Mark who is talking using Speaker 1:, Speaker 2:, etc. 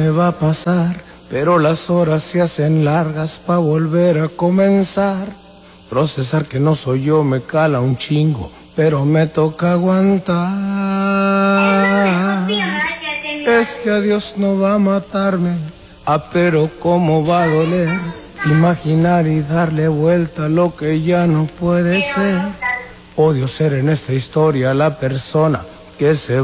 Speaker 1: me va a pasar, pero las horas se hacen largas pa' volver a comenzar. Procesar que no soy yo me cala un chingo, pero me toca aguantar. Este adiós no va a matarme, pero cómo va a doler. Imaginar y darle vuelta a lo que ya no puede ser. Odio ser en esta historia la persona que se